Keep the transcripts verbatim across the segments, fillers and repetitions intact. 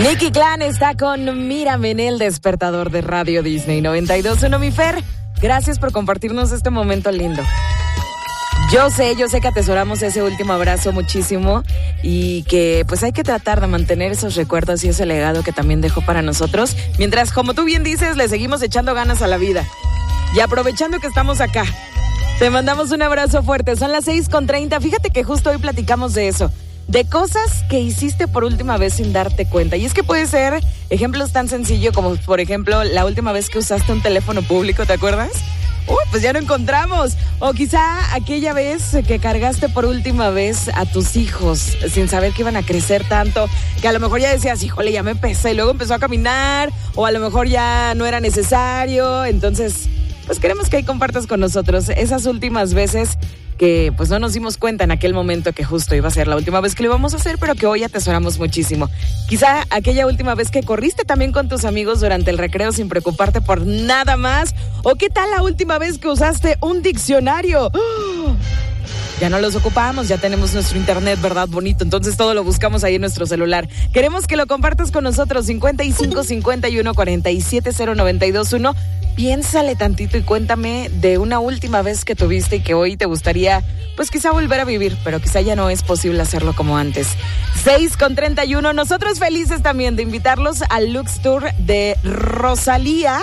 Nicky Clan está con Mírame en el despertador de Radio Disney noventa y dos punto uno. Mi Fer, gracias por compartirnos este momento lindo. Yo sé, yo sé que atesoramos ese último abrazo muchísimo y que pues hay que tratar de mantener esos recuerdos y ese legado que también dejó para nosotros, mientras, como tú bien dices, le seguimos echando ganas a la vida. Y aprovechando que estamos acá, te mandamos un abrazo fuerte. Son las seis con treinta. Fíjate que justo hoy platicamos de eso, de cosas que hiciste por última vez sin darte cuenta. Y es que puede ser ejemplos tan sencillos como, por ejemplo, la última vez que usaste un teléfono público, ¿te acuerdas? Uy, pues ya lo encontramos. O quizá aquella vez que cargaste por última vez a tus hijos sin saber que iban a crecer tanto, que a lo mejor ya decías, híjole, ya me pesé, y luego empezó a caminar, o a lo mejor ya no era necesario. Entonces, pues queremos que ahí compartas con nosotros esas últimas veces que pues no nos dimos cuenta en aquel momento que justo iba a ser la última vez que lo íbamos a hacer, pero que hoy atesoramos muchísimo. Quizá aquella última vez que corriste también con tus amigos durante el recreo sin preocuparte por nada más. ¿O qué tal la última vez que usaste un diccionario? ¡Oh! Ya no los ocupamos, ya tenemos nuestro internet, ¿verdad? Bonito, entonces todo lo buscamos ahí en nuestro celular. Queremos que lo compartas con nosotros, cincuenta y cinco, cincuenta y uno, cuarenta y siete, cero noventa y dos uno. Piénsale tantito y cuéntame de una última vez que tuviste y que hoy te gustaría, pues quizá volver a vivir, pero quizá ya no es posible hacerlo como antes. seis con treinta y uno, nosotros felices también de invitarlos al Lux Tour de Rosalía.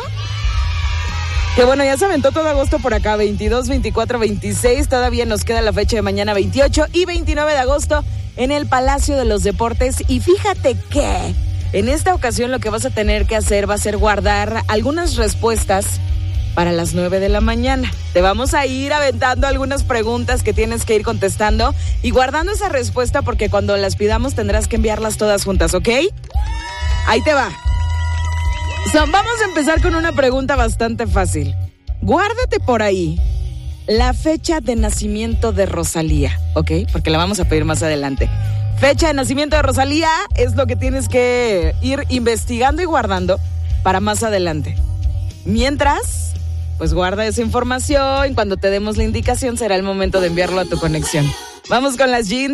Que bueno, ya se aventó todo agosto por acá, veintidós, veinticuatro, veintiséis, todavía nos queda la fecha de mañana veintiocho y veintinueve de agosto en el Palacio de los Deportes. Y fíjate que en esta ocasión lo que vas a tener que hacer va a ser guardar algunas respuestas para las nueve de la mañana. Te vamos a ir aventando algunas preguntas que tienes que ir contestando y guardando esa respuesta porque cuando las pidamos tendrás que enviarlas todas juntas, ¿ok? Ahí te va. So, vamos a empezar con una pregunta bastante fácil. Guárdate por ahí la fecha de nacimiento de Rosalía, ¿ok? Porque la vamos a pedir más adelante. Fecha de nacimiento de Rosalía es lo que tienes que ir investigando y guardando para más adelante. Mientras, pues guarda esa información. Cuando te demos la indicación será el momento de enviarlo a tu conexión. Vamos con las jeans.